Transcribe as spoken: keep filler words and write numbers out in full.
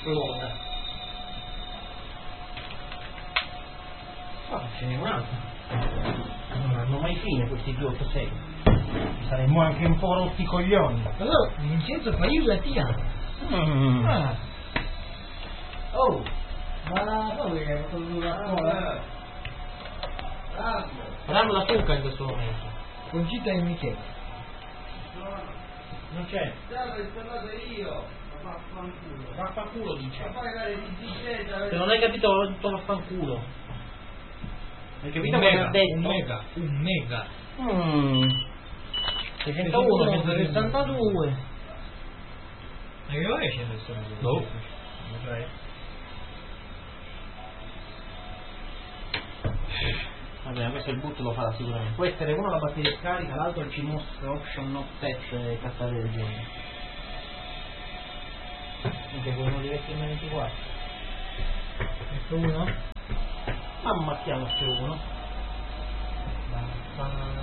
L'onda. Oh, ce n'è un altro. Non hanno mai fine questi due otto sei. Saremmo anche un po' rotti i coglioni. Allora, Vincenzo fa io la tia. Mm. Ah. Oh, ma dove hai fatto la scuola? Bravo la cucca in questo momento. Concita e Michele. Non c'è. L'ho installata io. Vaffanculo. Vaffanculo dice. Ma pagare di bicicletta. Se non hai capito ho detto vaffanculo. Hai capito Un cosa mega, ha detto? un mega, un mega. Mm. seicentouno, centosessantadue. Ma che ora c'è adesso? No. Vabbè, questo il boot lo farà sicuramente. Può essere uno la batteria di scarica, l'altro il C M O S option not set e cazzate del genere. Anche quello di vecchio M ventiquattro. Questo uno? Ammazziamo questo uno.